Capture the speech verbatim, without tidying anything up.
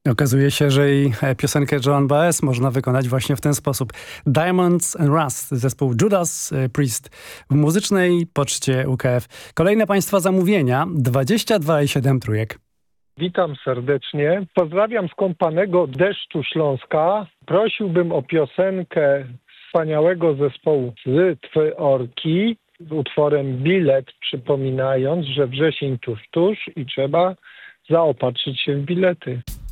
Okazuje się, że i piosenkę Joan Baez można wykonać właśnie w ten sposób. Diamonds and Rust, zespół Judas Priest w muzycznej poczcie U K F. Kolejne Państwa zamówienia, dwadzieścia dwa i siedem trójek. Witam serdecznie. Pozdrawiam skąpanego deszczu Śląska. Prosiłbym o piosenkę wspaniałego zespołu z Twy Orki z utworem Bilet, przypominając, że wrzesień tuż, tuż i trzeba zaopatrzyć się w bilety.